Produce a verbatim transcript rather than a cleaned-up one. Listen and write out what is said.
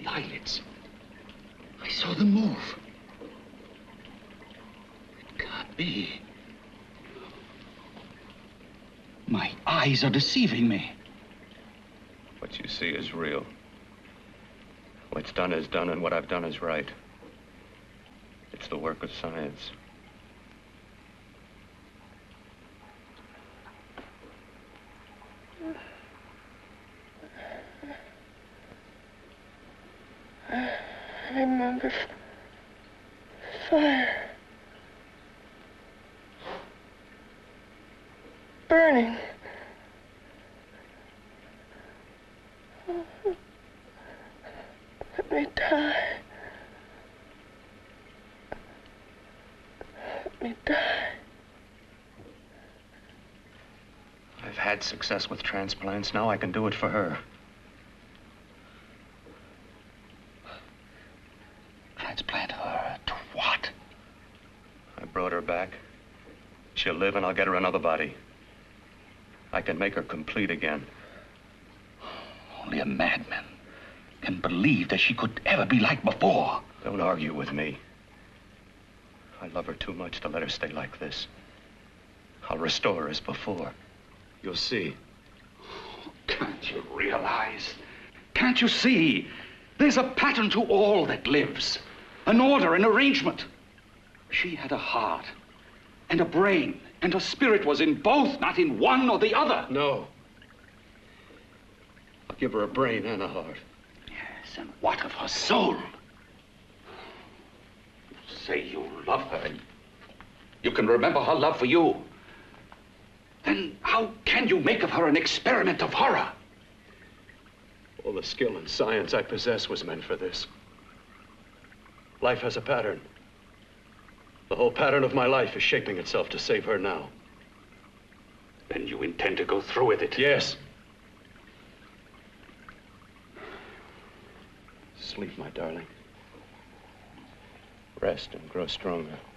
The eyelids. I saw them move. It can't be. My eyes are deceiving me. What you see is real. What's done is done, and what I've done is right. It's the work of science. I remember fire. Burning. Let me die. Let me die. I've had success with transplants. Now I can do it for her. Transplant her to what? I brought her back. She'll live and I'll get her another body. I can make her complete again. Only a madman can believe that she could ever be like before. Don't argue with me. I love her too much to let her stay like this. I'll restore her as before. You'll see. Can't you realize? Can't you see? There's a pattern to all that lives. An order, an arrangement. She had a heart and a brain, and her spirit was in both, not in one or the other. No. I'll give her a brain and a heart. Yes, and what of her soul? You say you love her, and you can remember her love for you. Then how can you make of her an experiment of horror? All the skill and science I possess was meant for this. Life has a pattern. The whole pattern of my life is shaping itself to save her now. Then you intend to go through with it? Yes. Sleep, my darling. Rest and grow stronger.